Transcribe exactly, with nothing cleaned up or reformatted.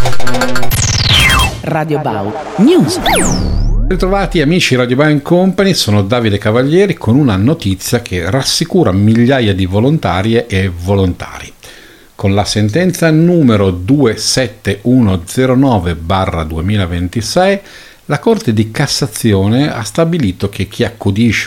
Radio Bau News. Ritrovati amici Radio Bau Company, sono Davide Cavalieri con una notizia che rassicura migliaia di volontarie e volontari. Con la sentenza numero duemilasettecentonove barra duemilaventisei, la Corte di Cassazione ha stabilito che chi accudisce